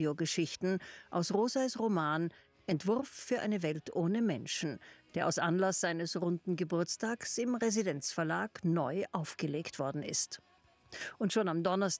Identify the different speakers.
Speaker 1: Geschichten aus Roseis Roman Entwurf für eine Welt ohne Menschen, der aus Anlass seines runden Geburtstags im Residenzverlag neu aufgelegt worden ist. Und schon am Donnerstag